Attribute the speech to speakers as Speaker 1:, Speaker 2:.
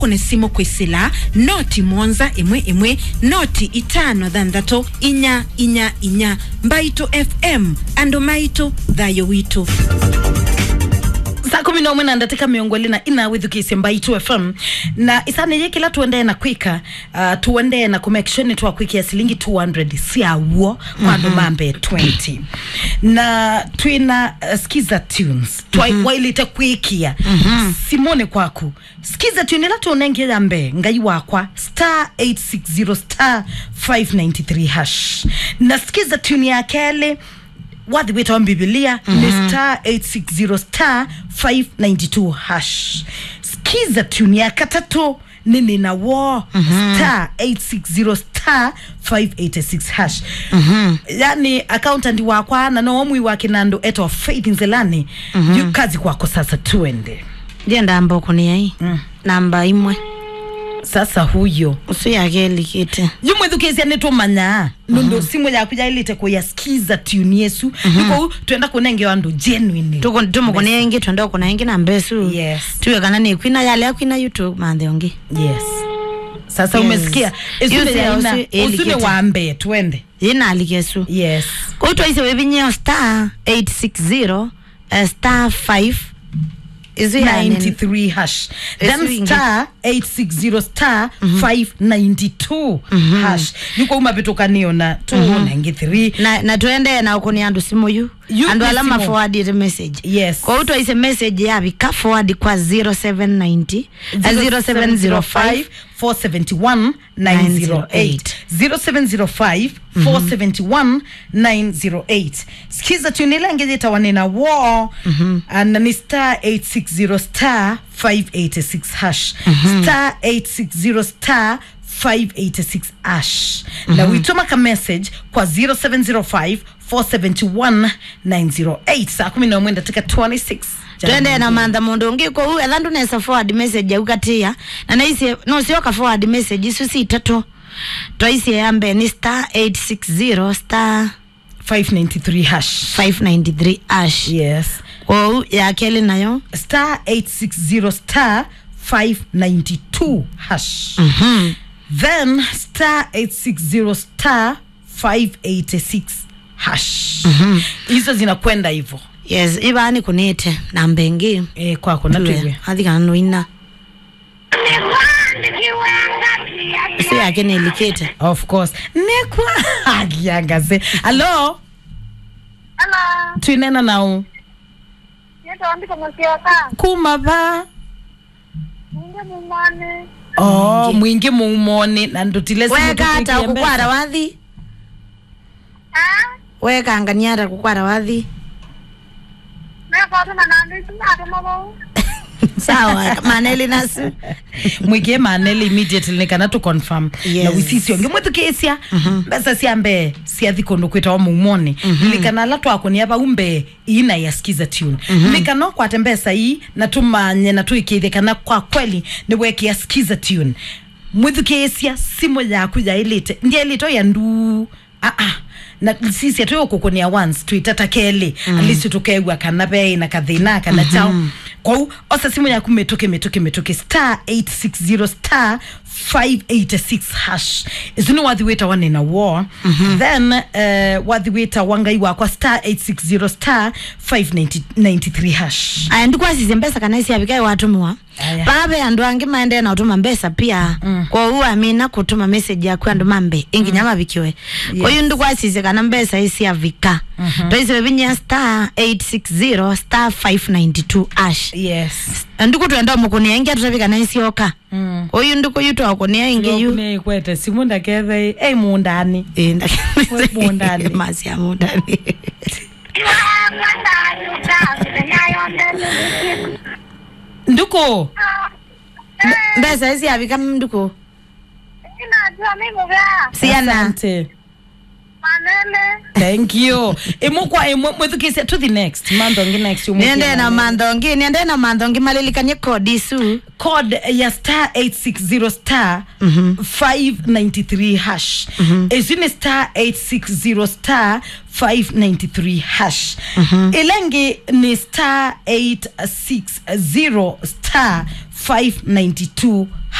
Speaker 1: kune simu kwisila noti monza imwe noti itano dhandato inya Mbaito FM ando Maito dhayo wito. Saa 11 na ndateka miongoli na ina withukisi Mbaito FM na isane ye kila tuende na kwika tuende na kumekishoni tuwa kwiki ya silingi 200 siya uo kwa mambe 20 na tuina skiza tunes wailite kwikia Simone kwaku skiza tune la tuonenge yambe ngai wakwa *860 *593 hash na skiza tune ya kele wathi wita wa Biblia ni *860 *592 hash. Skiza tune ya katatu nini na wo *860 *586 hash. Yani accountant wakwa na nomwi wakinando eto Faith Nzelani kazi kwako sasa tuende.
Speaker 2: Ndienda amboko ni yai namba imwe
Speaker 1: sasa huyo
Speaker 2: usiyageli kite
Speaker 1: yumwe dhukezi aneto manya nundo simu ya kuja ilite kwa skiza tune yesu niko tuenda kunenge wandu genuinely
Speaker 2: tumo kunenge tuenda kunenge na mbesu
Speaker 1: yes
Speaker 2: tuwe kana ni kwina yale ya kwina YouTube mande onge
Speaker 1: yes sasa yes. Umesikia esune ya usune waambe tuende
Speaker 2: yena alikesu
Speaker 1: yes
Speaker 2: kwa hiyo ise webinyo *860 *5 is
Speaker 1: 93 hash then *860 *592 hash yuko umapetoka niyo na 293
Speaker 2: na tuende na ukoni andu simu yu andu alama forward the message
Speaker 1: yes
Speaker 2: kwa uto ise message yabi ka forward kwa 0790 0705
Speaker 1: 471 908 0705 471 908 skiza tunile ngejeta wanena war and ni *860 *586 hash *860 *586 hash na uitoma ka message kwa 0705 471 908 saa 11 dakika 26
Speaker 2: twende na manda mundu ngiko huyu elandu nesa forward message ya ukatia na naisi no sio ka forward message isu si tatu twaisi ambe ni *860
Speaker 1: *593 hash
Speaker 2: 593 hash
Speaker 1: yes
Speaker 2: kwa ya kele nayo
Speaker 1: *860 *592 hash then *860 *586 hash hizo zinakwenda hivyo
Speaker 2: yes ibani kunete na mbengi
Speaker 1: kwako na tuwe
Speaker 2: hadi kana noina si yake ni likete
Speaker 1: of course nekwa agiangaze hello tuinena nao
Speaker 3: yeto andika msiaka
Speaker 1: kuma ba mwingi muumone na ndutile simu
Speaker 2: weka hata kukwara wathi weka anganiara kukwara wathi sawa maneli nasu
Speaker 1: mwige maneli immediately nikana to confirm
Speaker 2: yes.
Speaker 1: Na wisisi onge mwetu kesia basa siambe siathikondo kweta wa muumone nikana la twako ni aba umbe ina ya skiza tune nikana kwa tembesa hii na tumanye na tuikithe kana kwa kweli ni weke ya skiza tune mwetu kesia simu ya kuja ilite ndiye ilito ya ndu na sisi atuyo kukonia once tuitata kele alisi tukegwa kanabe na kadhina kana chao kwa osa simu ya kumetoke *860 *586 hash izuni wathi weta wane na war then wathi weta wangai wakwa *860 *593 hash
Speaker 2: aya ndikuwa sisi mbesa kana isi abikai watumwa babe andu angi maende na utuma mbesa pia kwa huwa amina kutuma message ya kwa andu mambe ingi nyama bikiwe kwa hiyo ndikuwa sisi kana mbesa isi avika toisi webinya *860 *592 hash
Speaker 1: yes
Speaker 2: ndiku tuenda mukuni ingi tutabika na isi oka kwa hiyo ndiku yuto wakunia ingi yu
Speaker 1: ne kwete simunda kethe mundani
Speaker 2: mundani masi ya mundani
Speaker 1: nduko
Speaker 2: mbesa isi avika nduko
Speaker 1: siana
Speaker 3: manele
Speaker 1: thank you imukwa mwethukise to the next mandongi next
Speaker 2: niende na mandongi malilikanye code isu
Speaker 1: code ya *860 *593 hash ezine *860 *593 hash ilengi ni *860
Speaker 4: 592